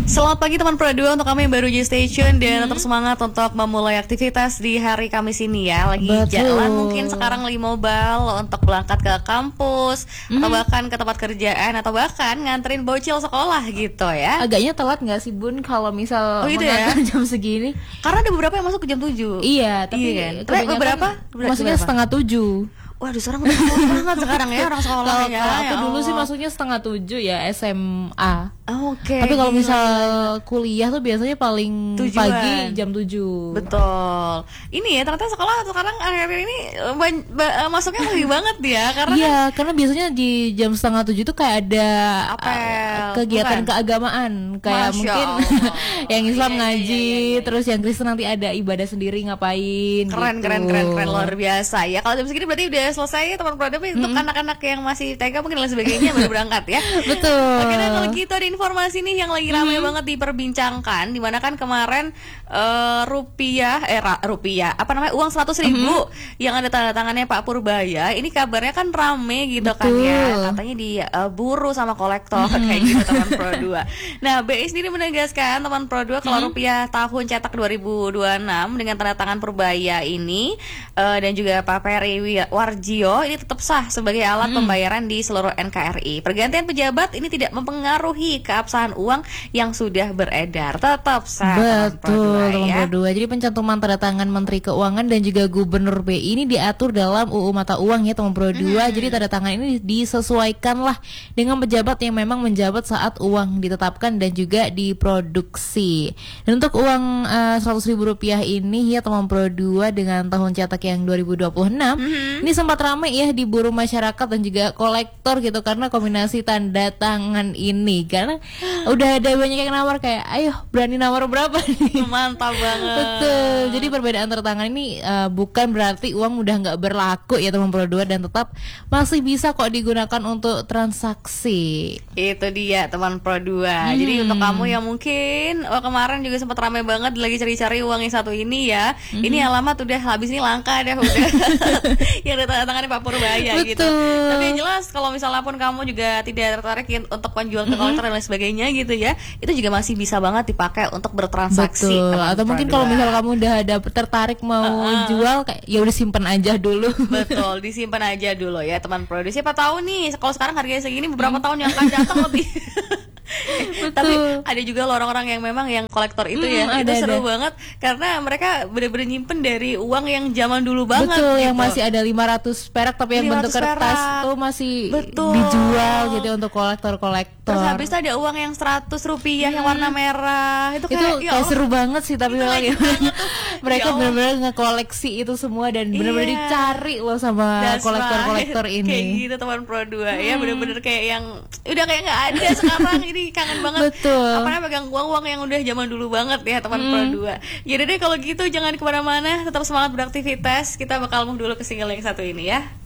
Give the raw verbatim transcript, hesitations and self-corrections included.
Selamat pagi teman Pro dua untuk kami yang baru di station dan Hmm. tetap semangat untuk memulai aktivitas di hari Kamis ini ya. Lagi Betul. jalan mungkin sekarang lagi mobile untuk berangkat ke kampus atau Hmm. bahkan ke tempat kerjaan atau bahkan nganterin bocil sekolah gitu ya. Agaknya telat nggak sih Bun kalau misal Oh, gitu ya? mengantar jam segini? Karena ada beberapa yang masuk ke jam tujuh. Iya, tapi Iya kan? kebanyakan Beberapa? Ber- maksudnya berapa? setengah tujuh. Waduh, sekarang udah tua banget sekarang ya orang sekolah Kalau ya. kalau aku Ya dulu sih Allah. masuknya setengah tujuh ya S M A. Oh, Oke. Tapi kalau gila. misal kuliah tuh biasanya paling Tujuan. pagi jam tujuh. Betul. Ini ya ternyata sekolah sekarang akhir-akhir ini eh, ban- ba- eh, masuknya pagi banget ya karena Iya, karena biasanya di jam setengah tujuh tuh kayak ada Apel, uh, kegiatan bukan? keagamaan, kayak Masya mungkin Allah. yang Islam Iya, iya, ngaji, iya, iya, iya. terus yang Kristen nanti ada ibadah sendiri ngapain. keren gitu. keren keren keren luar biasa ya. Kalau jam segini berarti udah selesai ya teman produk. Tapi untuk anak-anak yang masih T K mungkin dan sebagainya baru berangkat ya. Betul. Oke, nah kalau gitu ada informasi nih yang lagi ramai banget diperbincangkan, dimana kan kemarin eh, rupiah eh ra- rupiah apa namanya uang seratus ribu yang ada tanda tangannya Pak Purbaya, ini kabarnya kan rame gitu kan Betul. ya, katanya diburu sama kolektor kayak gitu teman Pro dua. Nah B I sendiri menegaskan teman Pro dua kalau rupiah tahun cetak dua ribu dua puluh enam dengan tanda tangan Purbaya ini eh, dan juga Pak Peri Wi- Warjio ini tetap sah sebagai alat pembayaran di seluruh N K R I. Pergantian pejabat ini tidak mempengaruhi keabsahan uang yang sudah beredar, tetap sah teman Pro Betul, dua, teman ya. Pro dua. Jadi pencantuman tanda tangan Menteri Keuangan dan juga Gubernur B I ini diatur dalam U U Mata Uang ya teman Pro dua. Jadi tanda tangan ini disesuaikan lah dengan pejabat yang memang menjabat saat uang ditetapkan dan juga diproduksi. Dan untuk uang seratus ribu rupiah ini ya teman Pro dua dengan tahun cetak yang dua ribu dua puluh enam ini sempat ramai ya diburu masyarakat dan juga kolektor gitu karena kombinasi tanda tangan ini, karena udah ada banyak yang nawar kayak ayo berani nawar berapa nih. Mantap banget. Betul. Jadi perbedaan tanda tangan ini uh, bukan berarti uang udah nggak berlaku ya teman Pro dua, dan tetap masih bisa kok digunakan untuk transaksi. Itu dia teman Pro dua. Jadi untuk kamu yang mungkin oh, kemarin juga sempat ramai banget lagi cari-cari uang yang satu ini ya. Ini alamat udah habis ini langka dah udah. Yang ada tanda tangannya Pak Purbaya gitu. Betul. Tapi yang jelas kalau misalnya pun kamu juga tidak tertarik in- untuk menjual ke kolektor dan lain sebagainya gitu ya, itu juga masih bisa banget dipakai untuk bertransaksi. Betul. teman Atau Pro mungkin dua. kalau misal kamu udah ada tertarik mau jual kayak ya udah simpen aja dulu. Betul, disimpan aja dulu ya teman produksi. Siapa tahu nih kalau sekarang harganya segini beberapa tahun yang akan datang lebih. Eh, tapi ada juga loh orang-orang yang memang yang kolektor itu ya, Hmm, itu ada, seru ada. banget karena mereka bener-bener nyimpen dari uang yang zaman dulu banget. Betul, gitu. yang masih ada lima ratus perak tapi yang bentuk lima ratus kertas perak. tuh masih Betul. dijual gitu untuk kolektor-kolektor. Terus habis itu ada uang yang seratus rupiah yang warna merah. Itu itu kayak, ya kayak Allah. seru banget sih, tapi Itu memang lagi ya, banget tuh. mereka Ya Allah. benar-benar ngekoleksi itu semua dan benar-benar Iya. dicari loh sama That's kolektor-kolektor right. ini. Kayak gitu teman Pro dua ya, bener-bener kayak yang udah kayak nggak ada sekarang. Ini kangen banget. Betul. Apalagi pegang uang-uang yang udah zaman dulu banget ya teman Pro dua. Yaudah deh kalau gitu jangan kemana-mana, tetap semangat beraktivitas. Kita bakal move dulu ke single yang satu ini ya.